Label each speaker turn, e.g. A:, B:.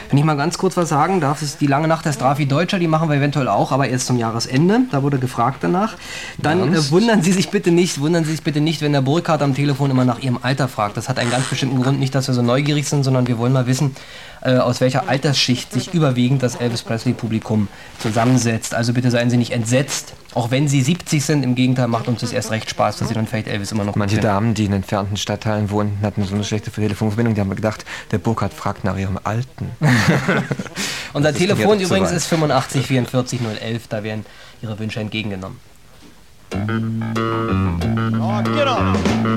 A: Wenn ich mal ganz kurz was sagen darf, ist die lange Nacht der Strafi Deutscher, die machen wir eventuell auch, aber erst zum Jahresende. Da wurde gefragt danach. Dann wundern Sie sich bitte nicht, wenn der Burkhardt am Telefon immer nach Ihrem Alter fragt. Das hat einen ganz bestimmten Grund, nicht, dass wir so neugierig sind, sondern wir wollen mal wissen, aus welcher Altersschicht sich überwiegend das Elvis Presley-Publikum zusammensetzt. Also bitte seien Sie nicht entsetzt, auch wenn Sie 70 sind. Im Gegenteil, macht uns das erst recht Spaß, dass Sie dann vielleicht Elvis immer noch
B: Manche
A: kennen.
B: Damen, die in entfernten Stadtteilen wohnen, hatten so eine schlechte Telefonverbindung, die haben gedacht, der Burkhardt fragt nach ihrem Alten.
A: Unser Telefon übrigens ist 85 44 011, da werden Ihre Wünsche entgegengenommen.
C: Oh, get on.